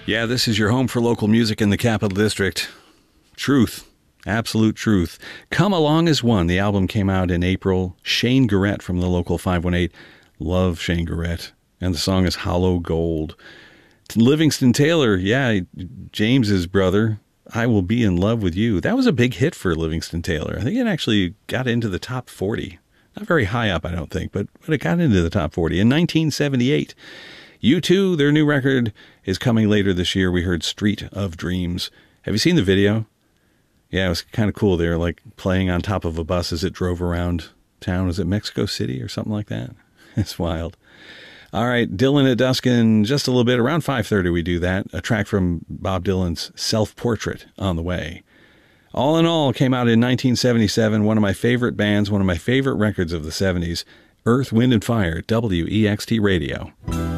Yeah, this is your home for local music in the Capital District. Truth. Absolute truth. Come Along as One. The album came out in April. Shane Garrett from the local 518. Love Shane Garrett. And the song is Hollow Gold. Livingston Taylor, yeah, James's brother. I Will Be in Love with You. That was a big hit for Livingston Taylor. I think it actually got into the top 40. Not very high up, I don't think, but it got into the top 40 in 1978. U2, their new record is coming later this year. We heard Street of Dreams. Have you seen the video? Yeah, it was kind of cool. They were like playing on top of a bus as it drove around town. Was it Mexico City or something like that? It's wild. All right, Dylan at dusk in just a little bit. Around 5:30 we do that. A track from Bob Dylan's Self-Portrait on the way. All in All came out in 1977. One of my favorite bands, one of my favorite records of the 70s. Earth, Wind and Fire, WEXT Radio.